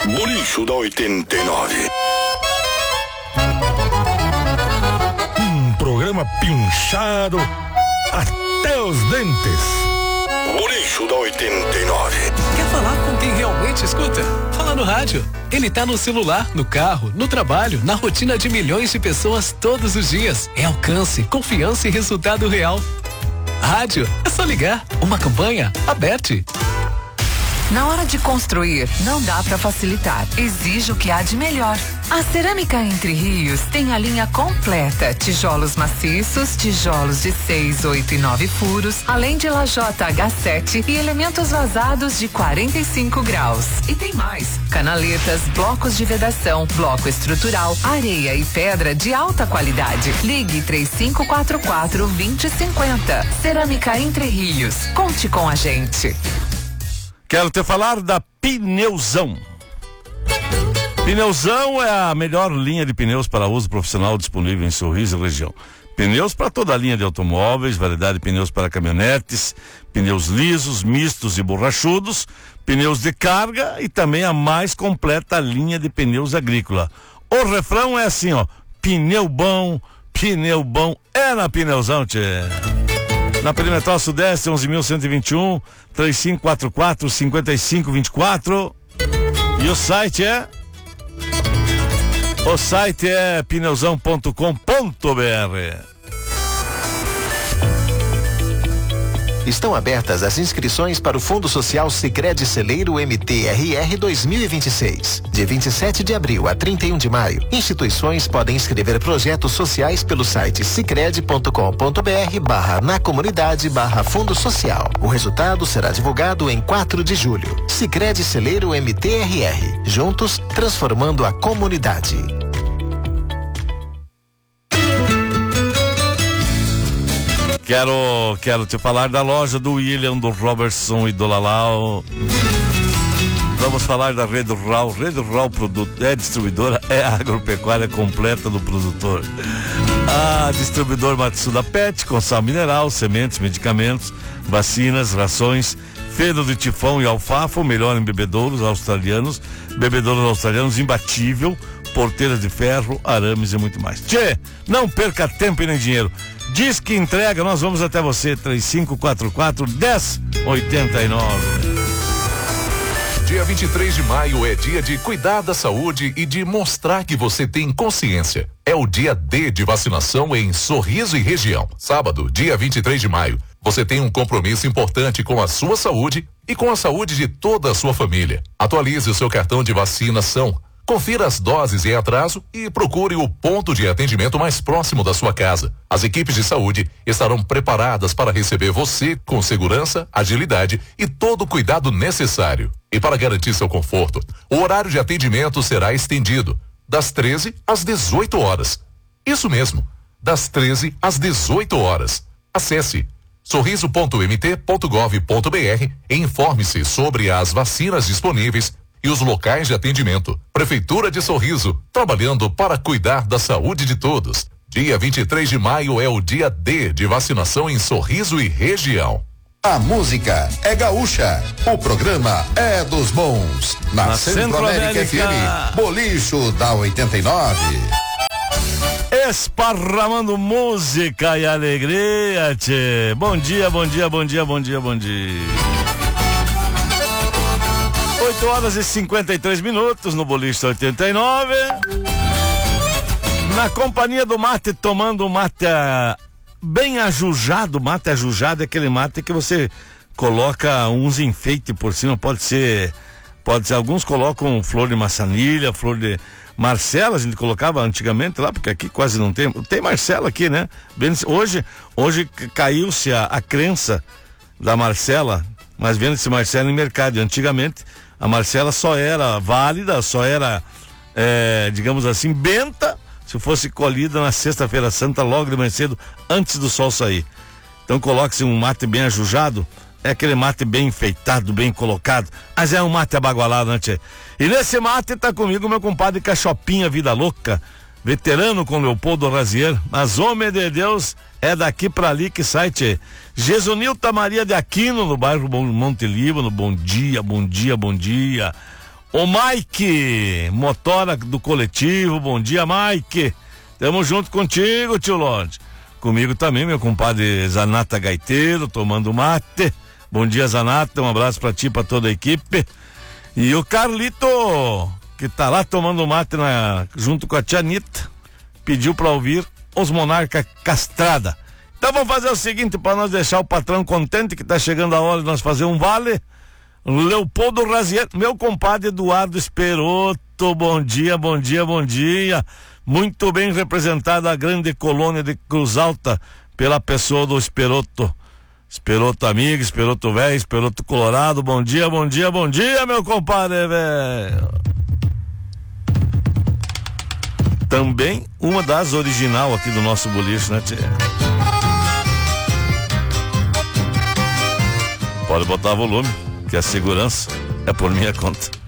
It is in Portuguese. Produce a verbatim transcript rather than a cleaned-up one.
Bolicho da oitenta e nove. Um programa pinchado até os dentes. Bolicho da oitenta e nove. Quer falar com quem realmente escuta? Fala no rádio. Ele tá no celular, no carro, no trabalho, na rotina de milhões de pessoas todos os dias. É alcance, confiança e resultado real. Rádio, é só ligar. Uma campanha aberta. Na hora de construir, não dá para facilitar. Exige o que há de melhor. A Cerâmica Entre Rios tem a linha completa: tijolos maciços, tijolos de seis, oito e nove furos, além de lajota agá sete e elementos vazados de quarenta e cinco graus. E tem mais: canaletas, blocos de vedação, bloco estrutural, areia e pedra de alta qualidade. Ligue três cinco quatro quatro, dois zero cinco zero. Cerâmica Entre Rios. Conte com a gente. Quero te falar da Pneuzão. Pneuzão é a melhor linha de pneus para uso profissional disponível em Sorriso e região. Pneus para toda a linha de automóveis, variedade de pneus para caminhonetes, pneus lisos, mistos e borrachudos, pneus de carga e também a mais completa linha de pneus agrícola. O refrão é assim, ó: pneu bom, pneu bom, é na Pneuzão, tchê. Na Perimetral Sudeste, onze mil cento e vinte e um, três cinco quatro quatro, cinco cinco dois quatro. E o site é? O site é pneuzão ponto com ponto br. Estão abertas as inscrições para o Fundo Social Sicredi Celeiro M T R R dois mil e vinte e seis. De vinte e sete de abril a trinta e um de maio, instituições podem inscrever projetos sociais pelo site sicredi ponto com ponto br barra na comunidade barra Fundo Social. O resultado será divulgado em quatro de julho. Sicredi Celeiro M T R R. Juntos, transformando a comunidade. Quero, quero te falar da loja do William, do Robertson e do Lalau. Vamos falar da Rede Rural. Rede Rural Produto é distribuidora, é agropecuária completa do produtor. A distribuidor Matsuda Pet, com sal mineral, sementes, medicamentos, vacinas, rações, feno de tifão e alfafa, o melhor em bebedouros australianos, bebedouros australianos imbatível, porteiras de ferro, arames e muito mais. Tchê, não perca tempo e nem dinheiro. Diz que entrega, nós vamos até você. Três cinco quatro quatro, um zero oito nove. Dia vinte e três de maio é dia de cuidar da saúde e de mostrar que você tem consciência. É o dia D de vacinação em Sorriso e região. Sábado, dia vinte e três de maio, você tem um compromisso importante com a sua saúde e com a saúde de toda a sua família. Atualize o seu cartão de vacinação. Confira as doses em atraso e procure o ponto de atendimento mais próximo da sua casa. As equipes de saúde estarão preparadas para receber você com segurança, agilidade e todo o cuidado necessário. E para garantir seu conforto, o horário de atendimento será estendido das treze às dezoito horas. Isso mesmo, das treze às dezoito horas. Acesse sorriso ponto m t ponto gov ponto br e informe-se sobre as vacinas disponíveis e os locais de atendimento. Prefeitura de Sorriso, trabalhando para cuidar da saúde de todos. Dia vinte e três de maio é o dia D de vacinação em Sorriso e região. A música é gaúcha, o programa é dos bons. Na, Na Centro-América F M, Bolicho da oitenta e nove. Esparramando música e alegria, tchê. Bom dia, bom dia, bom dia, bom dia, bom dia. oito horas e cinquenta e três minutos no Boliche oitenta e nove. Na companhia do mate, tomando um mate bem ajujado. Mate ajujado é aquele mate que você coloca uns enfeites por cima. Pode ser, pode ser, alguns colocam flor de maçanilha, flor de Marcela, a gente colocava antigamente lá, porque aqui quase não tem. Tem Marcela aqui, né? Hoje, hoje caiu-se a, a crença da Marcela, mas vende-se Marcela em mercado. Antigamente a Marcela só era válida, só era, é, digamos assim, benta, se fosse colhida na sexta-feira santa, logo de manhã cedo, antes do sol sair. Então coloque-se um mate bem ajujado, é aquele mate bem enfeitado, bem colocado, mas é um mate abagualado, né, tchê? E nesse mate tá comigo meu compadre Cachopinha Vida Louca, veterano com Leopoldo Razier, mas homem de Deus, é daqui pra ali que sai, tchê. Jesunilta Maria de Aquino, no bairro Monte Líbano. Bom dia, bom dia, bom dia. O Mike, motora do coletivo, bom dia, Mike. Tamo junto contigo, tio Lorde. Comigo também, meu compadre Zanata Gaiteiro, tomando mate. Bom dia, Zanata, um abraço pra ti, pra toda a equipe. E o Carlito, que tá lá tomando mate na, junto com a tia Anitta, pediu pra ouvir Os Monarca Castrada. Então vamos fazer o seguinte, pra nós deixar o patrão contente, que tá chegando a hora de nós fazer um vale. Leopoldo Razier, meu compadre Eduardo Esperoto, bom dia, bom dia, bom dia. Muito bem representada a grande colônia de Cruz Alta pela pessoa do Esperoto. Esperoto amigo, Esperoto velho, Esperoto colorado, bom dia, bom dia, bom dia, meu compadre, velho. Também uma das original aqui do nosso boliche, né, tia? Pode botar volume, que a segurança é por minha conta.